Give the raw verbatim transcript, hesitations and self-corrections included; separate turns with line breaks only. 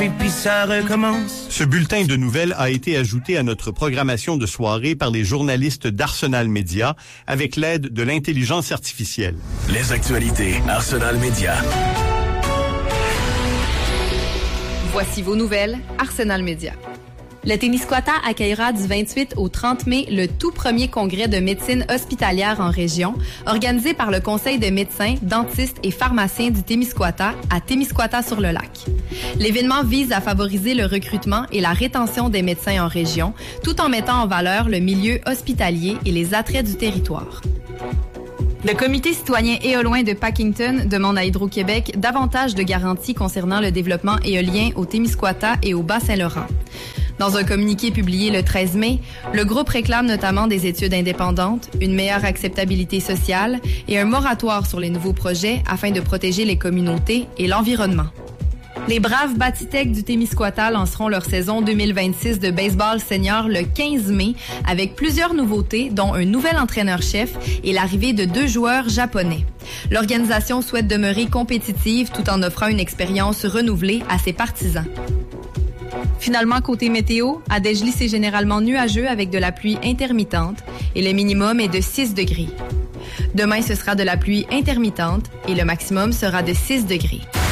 et puis ça recommence.
Ce bulletin de nouvelles a été ajouté à notre programmation de soirée par les journalistes d'Arsenal Média avec l'aide de l'intelligence artificielle.
Les actualités Arsenal Média.
Voici vos nouvelles Arsenal Média. Le Témiscouata accueillera du vingt-huit au trente mai le tout premier congrès de médecine hospitalière en région, organisé par le Conseil de médecins, dentistes et pharmaciens du Témiscouata à Témiscouata-sur-le-Lac. L'événement vise à favoriser le recrutement et la rétention des médecins en région, tout en mettant en valeur le milieu hospitalier et les attraits du territoire. Le comité citoyen éolien de Packington demande à Hydro-Québec davantage de garanties concernant le développement éolien au Témiscouata et au Bas-Saint-Laurent. Dans un communiqué publié le treize mai, le groupe réclame notamment des études indépendantes, une meilleure acceptabilité sociale et un moratoire sur les nouveaux projets afin de protéger les communautés et l'environnement. Les braves Batitech du Témiscouata lanceront leur saison deux mille vingt-six de baseball senior le quinze mai avec plusieurs nouveautés, dont un nouvel entraîneur-chef et l'arrivée de deux joueurs japonais. L'organisation souhaite demeurer compétitive tout en offrant une expérience renouvelée à ses partisans. Finalement, côté météo, à Desjely, c'est généralement nuageux avec de la pluie intermittente et le minimum est de six degrés. Demain, ce sera de la pluie intermittente et le maximum sera de six degrés.